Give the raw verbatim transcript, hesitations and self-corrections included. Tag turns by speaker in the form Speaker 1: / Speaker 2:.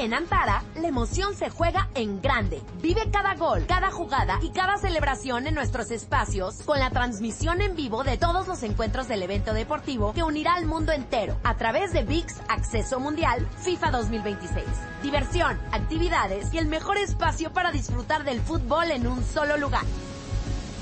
Speaker 1: En Antara, la emoción se juega en grande. Vive cada gol, cada jugada y cada celebración en nuestros espacios con la transmisión en vivo de todos los encuentros del evento deportivo que unirá al mundo entero a través de V I X Acceso Mundial FIFA dos mil veintiséis. Diversión, actividades y el mejor espacio para disfrutar del fútbol en un solo lugar.